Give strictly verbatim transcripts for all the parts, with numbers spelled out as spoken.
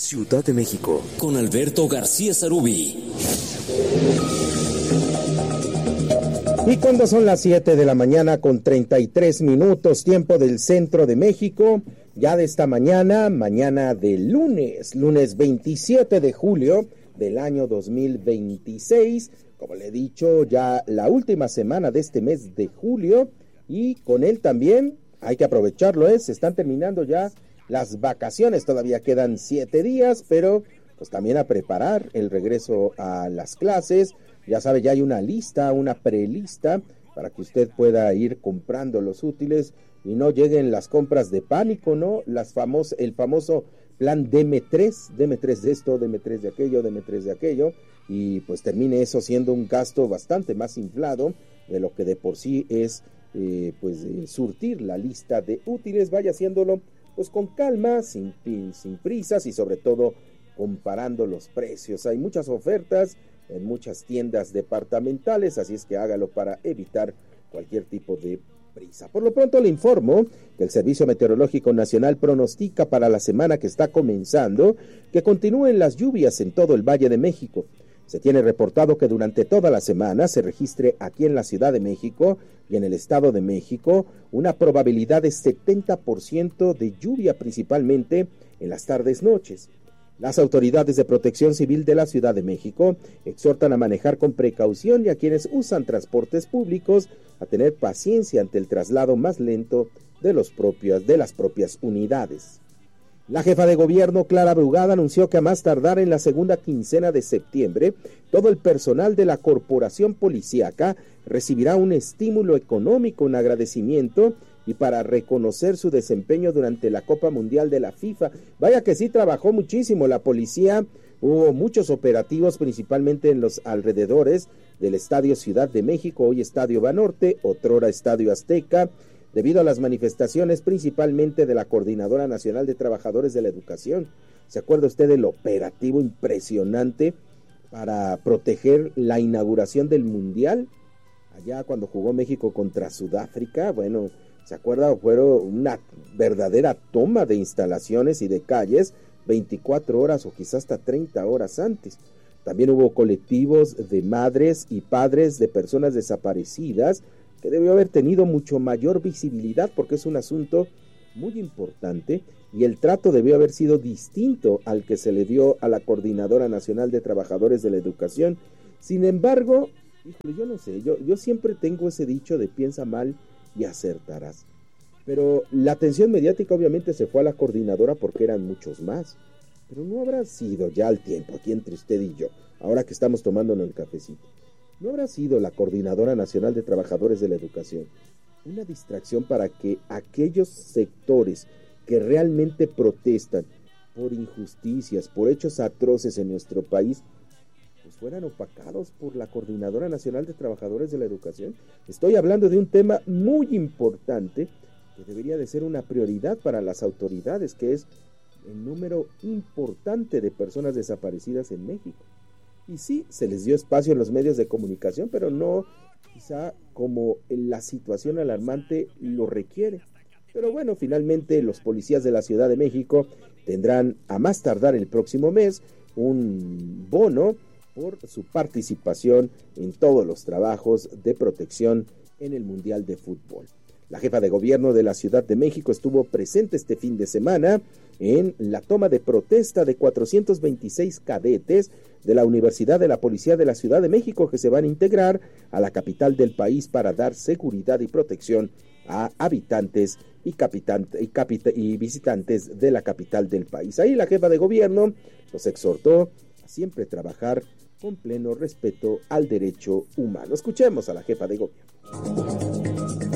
Ciudad de México, con Alberto García Zarubi. Y cuando son las siete de la mañana con treinta y tres minutos, tiempo del centro de México, ya de esta mañana, mañana de lunes, lunes veintisiete de julio del año dos mil veintiséis, como le he dicho, ya la última semana de este mes de julio, y con él también, hay que aprovecharlo, ¿eh? Se están terminando ya las vacaciones, todavía quedan siete días, pero pues también a preparar el regreso a las clases. Ya sabe, ya hay una lista, una prelista para que usted pueda ir comprando los útiles y no lleguen las compras de pánico, ¿no? Las famos, el famoso plan D M tres, D M tres de esto, D M tres de aquello, D M tres de aquello, y pues termine eso siendo un gasto bastante más inflado de lo que de por sí es eh, pues eh, surtir la lista de útiles. Vaya haciéndolo pues con calma, sin, sin prisas y sobre todo comparando los precios. Hay muchas ofertas en muchas tiendas departamentales, así es que hágalo para evitar cualquier tipo de prisa. Por lo pronto le informo que el Servicio Meteorológico Nacional pronostica para la semana que está comenzando que continúen las lluvias en todo el Valle de México. Se tiene reportado que durante toda la semana se registre aquí en la Ciudad de México y en el Estado de México una probabilidad de setenta por ciento de lluvia, principalmente en las tardes-noches. Las autoridades de protección civil de la Ciudad de México exhortan a manejar con precaución y a quienes usan transportes públicos a tener paciencia ante el traslado más lento de, los propios, de las propias unidades. La jefa de gobierno, Clara Brugada, anunció que a más tardar en la segunda quincena de septiembre, todo el personal de la corporación policíaca recibirá un estímulo económico en agradecimiento y para reconocer su desempeño durante la Copa Mundial de la FIFA. Vaya que sí trabajó muchísimo la policía, hubo muchos operativos principalmente en los alrededores del Estadio Ciudad de México, hoy Estadio Banorte, otrora Estadio Azteca, debido a las manifestaciones principalmente de la Coordinadora Nacional de Trabajadores de la Educación. ¿Se acuerda usted del operativo impresionante para proteger la inauguración del Mundial? Allá cuando jugó México contra Sudáfrica, bueno, ¿se acuerda? Fueron una verdadera toma de instalaciones y de calles veinticuatro horas o quizás hasta treinta horas antes. También hubo colectivos de madres y padres de personas desaparecidas que debió haber tenido mucho mayor visibilidad porque es un asunto muy importante y el trato debió haber sido distinto al que se le dio a la Coordinadora Nacional de Trabajadores de la Educación. Sin embargo, híjole, yo no sé, yo, yo siempre tengo ese dicho de piensa mal y acertarás. Pero la atención mediática obviamente se fue a la coordinadora porque eran muchos más. Pero no habrá sido ya al tiempo aquí entre usted y yo, ahora que estamos tomándonos el cafecito, ¿no habrá sido la Coordinadora Nacional de Trabajadores de la Educación una distracción para que aquellos sectores que realmente protestan por injusticias, por hechos atroces en nuestro país, pues fueran opacados por la Coordinadora Nacional de Trabajadores de la Educación? Estoy hablando de un tema muy importante que debería de ser una prioridad para las autoridades, que es el número importante de personas desaparecidas en México. Y sí, se les dio espacio en los medios de comunicación, pero no quizá como la situación alarmante lo requiere. Pero bueno, finalmente los policías de la Ciudad de México tendrán a más tardar el próximo mes un bono por su participación en todos los trabajos de protección en el Mundial de Fútbol. La jefa de gobierno de la Ciudad de México estuvo presente este fin de semana en la toma de protesta de cuatrocientos veintiséis cadetes de la Universidad de la Policía de la Ciudad de México que se van a integrar a la capital del país para dar seguridad y protección a habitantes y, capitan- y, capita- y visitantes de la capital del país. Ahí la jefa de gobierno los exhortó a siempre trabajar con pleno respeto al derecho humano. Escuchemos a la jefa de gobierno.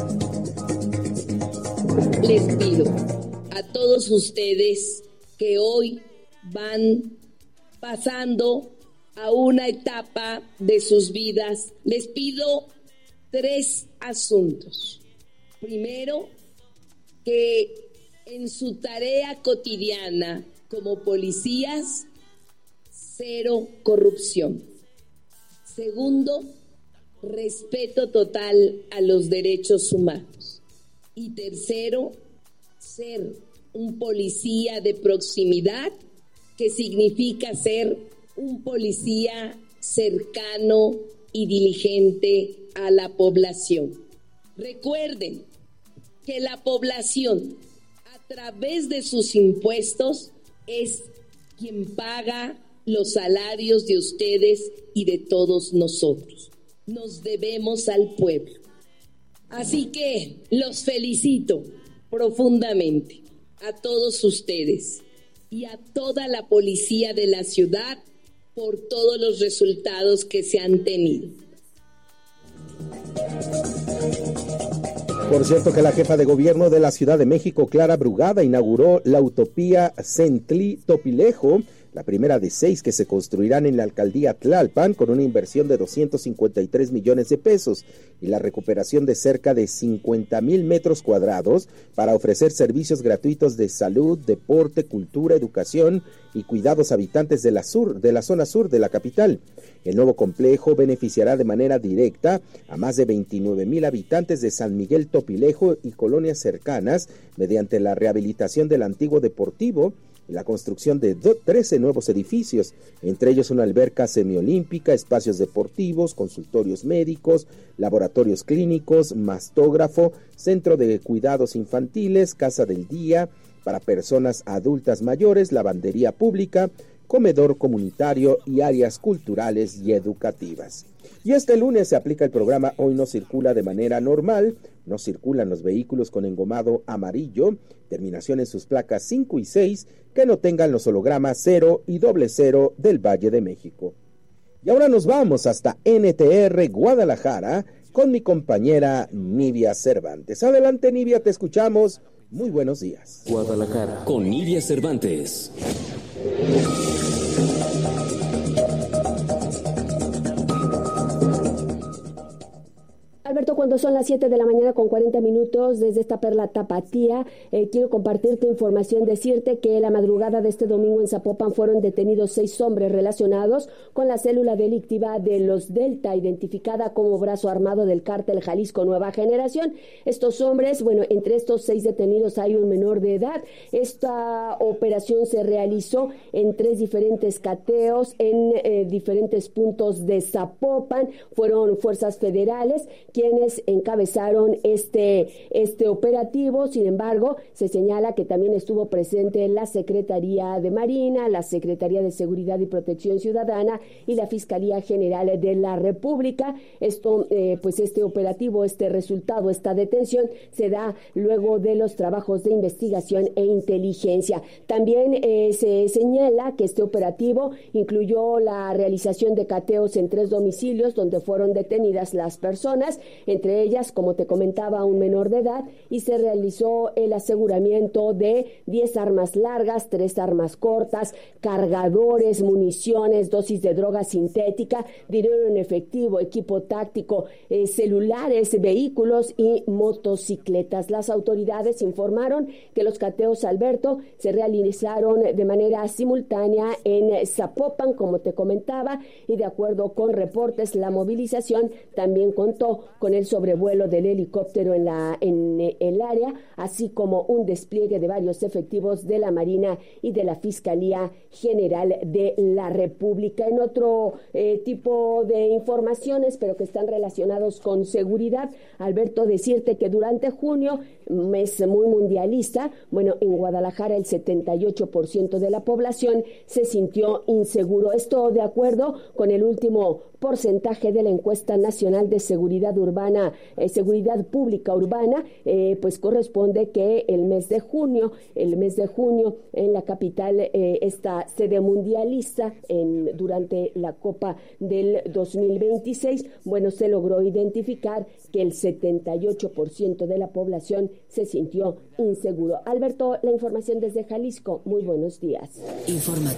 Les pido a todos ustedes que hoy van pasando a una etapa de sus vidas, les pido tres asuntos. Primero, que en su tarea cotidiana como policías, cero corrupción. Segundo, respeto total a los derechos humanos. Y tercero, ser un policía de proximidad que significa ser un policía cercano y diligente a la población. Recuerden que la población, a través de sus impuestos, es quien paga los salarios de ustedes y de todos nosotros. Nos debemos al pueblo. Así que los felicito profundamente a todos ustedes y a toda la policía de la ciudad por todos los resultados que se han tenido. Por cierto que la jefa de gobierno de la Ciudad de México, Clara Brugada, inauguró la utopía Centlí-Topilejo, la primera de seis que se construirán en la alcaldía Tlalpan, con una inversión de doscientos cincuenta y tres millones de pesos y la recuperación de cerca de cincuenta mil metros cuadrados para ofrecer servicios gratuitos de salud, deporte, cultura, educación y cuidados a habitantes de la sur, de la zona sur de la capital. El nuevo complejo beneficiará de manera directa a más de veintinueve mil habitantes de San Miguel Topilejo y colonias cercanas mediante la rehabilitación del antiguo deportivo y la construcción de trece nuevos edificios, entre ellos una alberca semiolímpica, espacios deportivos, consultorios médicos, laboratorios clínicos, mastógrafo, centro de cuidados infantiles, casa del día para personas adultas mayores, lavandería pública, comedor comunitario y áreas culturales y educativas. Y este lunes se aplica el programa Hoy no circula de manera normal. No circulan los vehículos con engomado amarillo, terminación en sus placas cinco y seis, que no tengan los hologramas cero y doble cero del Valle de México. Y ahora nos vamos hasta N T R Guadalajara con mi compañera Nidia Cervantes. Adelante, Nidia, te escuchamos. Muy buenos días. Guadalajara con Nidia Cervantes. Alberto, cuando son las siete de la mañana con cuarenta minutos, desde esta perla tapatía, eh, quiero compartirte información, decirte que la madrugada de este domingo en Zapopan fueron detenidos seis hombres relacionados con la célula delictiva de los Delta, identificada como brazo armado del cártel Jalisco Nueva Generación. Estos hombres, bueno, entre estos seis detenidos hay un menor de edad. Esta operación se realizó en tres diferentes cateos, en eh, diferentes puntos de Zapopan. Fueron fuerzas federales quienes encabezaron este, este operativo. Sin embargo, se señala que también estuvo presente la Secretaría de Marina, la Secretaría de Seguridad y Protección Ciudadana y la Fiscalía General de la República. Esto, eh, pues este operativo, este resultado, esta detención se da luego de los trabajos de investigación e inteligencia. También eh, se señala que este operativo incluyó la realización de cateos en tres domicilios donde fueron detenidas las personas, entre ellas, como te comentaba, un menor de edad, y se realizó el aseguramiento de diez armas largas, tres armas cortas, cargadores, municiones, dosis de droga sintética, dinero en efectivo, equipo táctico, eh, celulares, vehículos y motocicletas. Las autoridades informaron que los cateos, Alberto, se realizaron de manera simultánea en Zapopan, como te comentaba, y de acuerdo con reportes, la movilización también contó con el sobrevuelo del helicóptero en, la, en el área, así como un despliegue de varios efectivos de la Marina y de la Fiscalía General de la República. En otro eh, tipo de informaciones, pero que están relacionados con seguridad, Alberto, decirte que durante junio, mes muy mundialista, bueno, en Guadalajara el setenta y ocho por ciento de la población se sintió inseguro. Esto de acuerdo con el último porcentaje de la encuesta nacional de seguridad urbana, eh, seguridad pública urbana, eh, pues corresponde que el mes de junio, el mes de junio en la capital, eh, esta sede mundialista en, durante la Copa del dos mil veintiséis, bueno, se logró identificar que el setenta y ocho por ciento de la población se sintió inseguro. Alberto, la información desde Jalisco. Muy buenos días. Informativo.